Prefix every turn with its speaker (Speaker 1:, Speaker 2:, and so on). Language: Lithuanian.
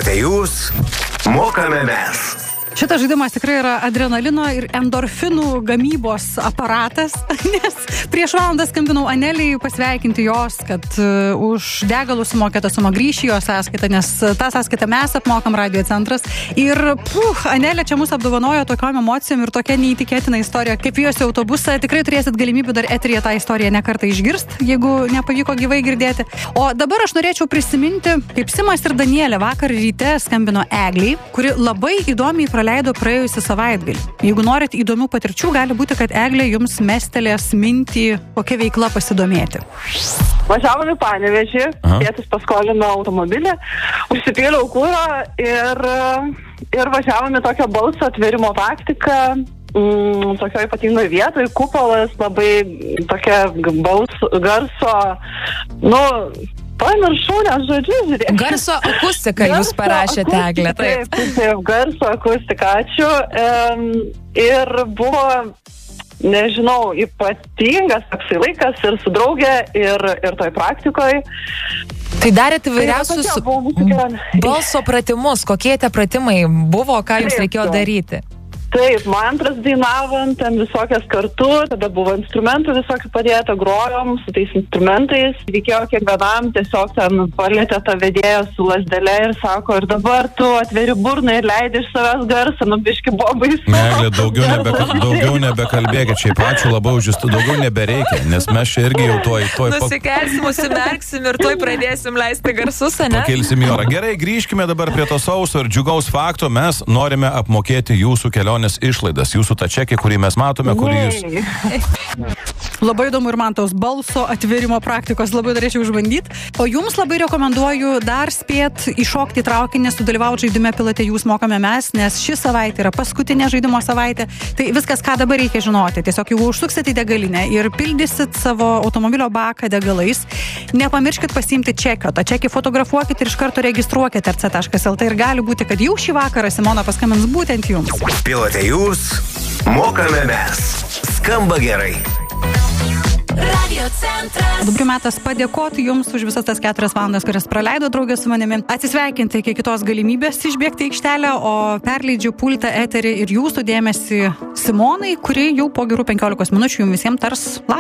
Speaker 1: Pilote jūs, mokame mes.
Speaker 2: Šitas žaidimas tikrai yra adrenalino ir endorfinų gamybos aparatas, nes prieš valandą skambinau Aneliai pasveikinti jos, kad už degalų sumokėtą sumą grįš į jos sąskaitą, nes tą sąskaitą mes apmokam Radio Centras. Ir Anelė čia mus apdovanojo tokiom emocijom ir tokia neįtikėtina istorija, kaip jos autobusą. Tikrai turėsit galimybę dar eteryje tą istoriją nekartą išgirst, jeigu nepavyko gyvai girdėti. O dabar aš norėčiau prisiminti, kaip Simas ir Danielė vakar ryte skambino Egliai, kuri labai įdomiai praleido praėjusį savaitgalį. Jeigu norit įdomių patirčių, gali būti, kad Eglė jums mestelės mintį, kokia veikla pasidomėti.
Speaker 3: Važiavom į Panevėžį, tėtis paskolino automobilį, užsipėliau kuro ir važiavom į tokią balso atvėrimo praktiką, tokio ypatingoje vietoje, kupolas, labai tokia garso, pamiršau, nes žodžiu, žiūrėk.
Speaker 4: Garso akustiką jūs parašėte, Eglė.
Speaker 3: Taip, garso akustiką, ačiū. Ir buvo, nežinau, ypatingas toksai laikas ir su draugė, ir toj praktikoje.
Speaker 4: Tai darėte įvairiausius balso pratimus. Kokie tie pratimai buvo, ką jums reikėjo daryti?
Speaker 3: Taip, mantras dainavant, ten visokias kartu, tada buvo instrumentų visokių padėta, grojom su tais instrumentais. Reikėjo kiekvienam tiesiog ten palėtė tą vedėją su lasdele ir sako, ir dabar tu atveri burną ir leidi iš savęs garsą, biški buvo baisu.
Speaker 5: Meglė, daugiau nebekalbėkit, šiaip ačiū labai už jūs, daugiau nebereikia, nes mes čia irgi jau tuoj
Speaker 4: nusikelsim, užsimerksim ir tuoj pradėsim leisti garsus, ane?
Speaker 5: Pakelsim į orą. Gerai, grįžkime dabar prie to sauso ir džiugaus fakto, mes norime apmokėti jūsų kelionės išlaidas, jūsų tą čekį, kurį mes matome, kurį jūs...
Speaker 2: Labai įdomu ir man tos balso atvėrimo praktikos labai norėčiau išbandyti. O jums labai rekomenduoju dar spėt įšokti į traukinį, sudalyvauti žaidime Pilote jūs mokame mes, nes ši savaitė yra paskutinė žaidimo savaitė. Tai viskas, ką dabar reikia žinoti. Tiesiog jeigu užsuksit į degalinę ir pildysit savo automobilio baką degalais, nepamirškit pasiimti čekio. Ta čekį fotografuokit ir iš karto registruokit rc.lt ir gali būti, kad jau šį vakarą Simona paskambins būtent jums.
Speaker 1: Pilote jūs, mokame mes. Skamba gerai.
Speaker 6: Radio Centras.
Speaker 2: Dabar metas padėkoti jums už visas tas 4 valandas, kurias praleido draugė su manimi. Atsisveikinti iki kitos galimybės išbėgti į aikštelę, o perleidžiu pultą eterį ir jūsų dėmesį Simonai, kuri jau po gerų 15 minučių jums visiems tars